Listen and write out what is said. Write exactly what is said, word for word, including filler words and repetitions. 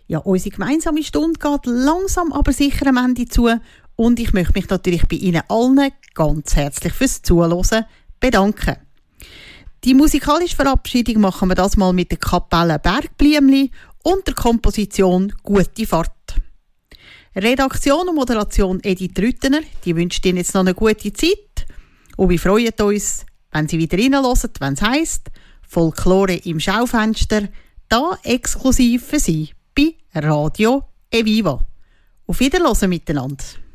Ja, unsere gemeinsame Stunde geht langsam aber sicher am Ende zu und ich möchte mich natürlich bei Ihnen allen ganz herzlich fürs Zuhören bedanken. Die musikalische Verabschiedung machen wir das mal mit der Kapelle Bergbliemli und der Komposition «Gute Fahrt». Redaktion und Moderation Edith Rüttener, die wünscht Ihnen jetzt noch eine gute Zeit und wir freuen uns, wenn Sie wieder reinhören, wenn es heisst «Folklore im Schaufenster», da exklusiv für Sie bei Radio Eviva. Auf Wiederhören miteinander.